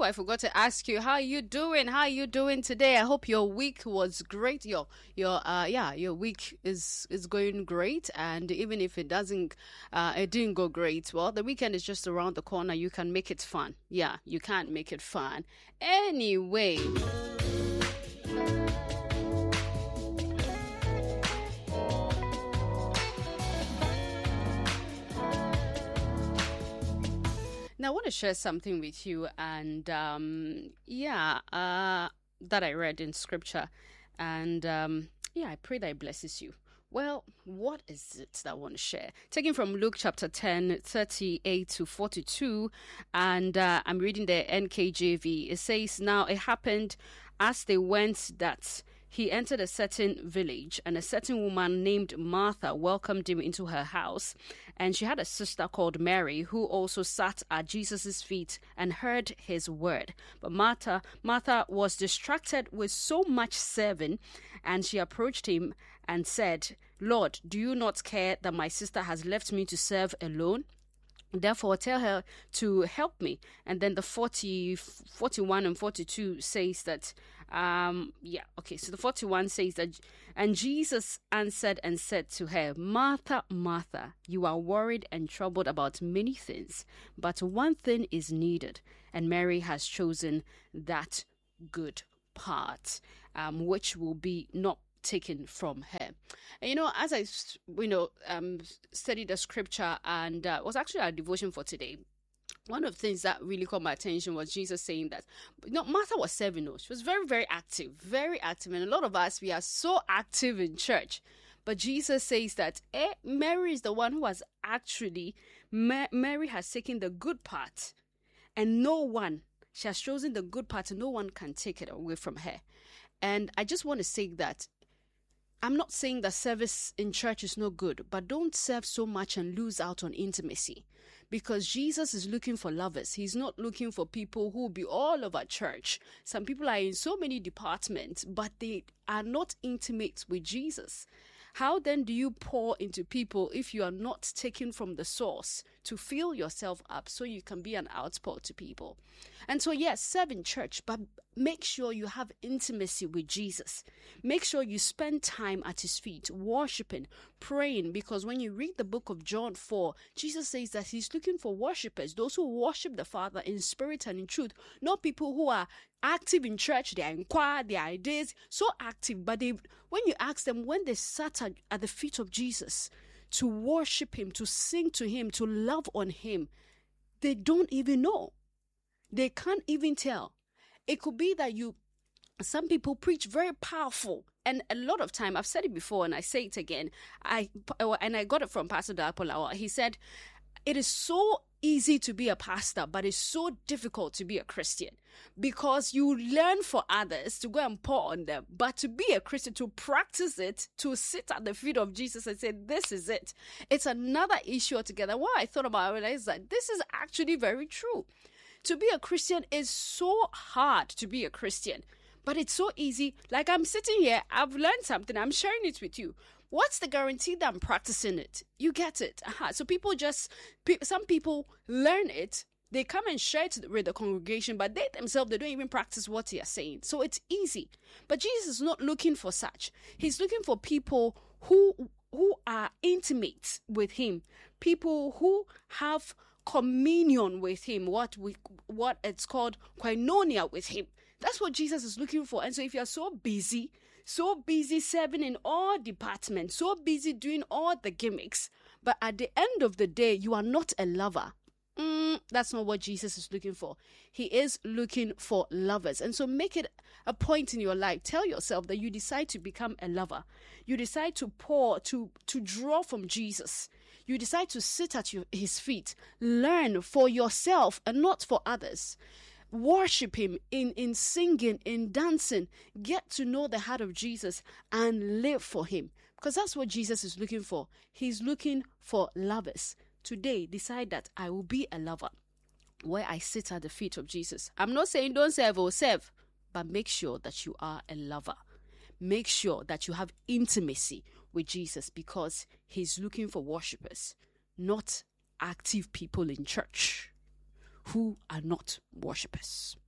I forgot to ask you, how are you doing? How are you doing today? I hope your week was great. Your week is going great. And even if it didn't go great, well, the weekend is just around the corner. You can make it fun. Yeah, you can't make it fun. Anyway. Now, I want to share something with you, and that I read in scripture, and I pray that it blesses you. Well, what is it that I want to share? Taken from Luke chapter 10, 38 to 42, and I'm reading the NKJV. It says, "Now it happened as they went that he entered a certain village, and a certain woman named Martha welcomed him into her house. And she had a sister called Mary, who also sat at Jesus' feet and heard his word. But Martha was distracted with so much serving, and she approached him and said, 'Lord, do you not care that my sister has left me to serve alone? Therefore, tell her to help me.' And then the 41 and 42 says that, so the 41 says that, "And Jesus answered and said to her, 'Martha, Martha, you are worried and troubled about many things, but one thing is needed, and Mary has chosen that good part, which will be not taken from her.'" And as I studied the scripture, and it was actually our devotion for today, one of the things that really caught my attention was Jesus saying that, Martha was serving us. She was very, very active, and a lot of us, we are so active in church. But Jesus says that Mary is the one who has actually, Mary has taken the good part, and she has chosen the good part, and no one can take it away from her. And I just want to say that I'm not saying that service in church is no good, but don't serve so much and lose out on intimacy, because Jesus is looking for lovers. He's not looking for people who will be all over church. Some people are in so many departments, but they are not intimate with Jesus. How then do you pour into people if you are not taken from the source to fill yourself up so you can be an outpour to people? And so, yes, serve in church, but make sure you have intimacy with Jesus. Make sure you spend time at his feet, worshiping, praying, because when you read the book of John 4, Jesus says that he's looking for worshipers, those who worship the Father in spirit and in truth, not people who are active in church. They are in choir, their ideas, so active, but when you ask them, when they sat at the feet of Jesus to worship him, to sing to him, to love on him, they don't even know. They can't even tell. It could be that some people preach very powerful, and a lot of time, I've said it before and I say it again, I got it from Pastor Dapolawa. He said, it is so easy to be a pastor, but it's so difficult to be a Christian, because you learn for others to go and pour on them. But to be a Christian, to practice it, to sit at the feet of Jesus and say, this is it, it's another issue altogether. What I thought about it is that this is actually very true. To be a Christian is so hard to be a Christian, but it's so easy. Like, I'm sitting here, I've learned something, I'm sharing it with you. What's the guarantee that I'm practicing it? You get it. So some people learn it, they come and share it with the congregation, but they themselves, they don't even practice what they are saying. So it's easy. But Jesus is not looking for such. He's looking for people who are intimate with him, people who have communion with him, what it's called koinonia with him. That's what Jesus is looking for. And so if you're so busy serving in all departments, so busy doing all the gimmicks, but at the end of the day, you are not a lover, that's not what Jesus is looking for. He is looking for lovers. And so make it a point in your life. Tell yourself that you decide to become a lover. You decide to pour, to draw from Jesus. You decide to sit at his feet, learn for yourself and not for others. Worship him in singing, in dancing. Get to know the heart of Jesus and live for him, because that's what Jesus is looking for. He's looking for lovers. Today, decide that I will be a lover, where I sit at the feet of Jesus. I'm not saying don't serve or serve, but make sure that you are a lover. Make sure that you have intimacy with Jesus, because he's looking for worshipers, not active people in church who are not worshipers.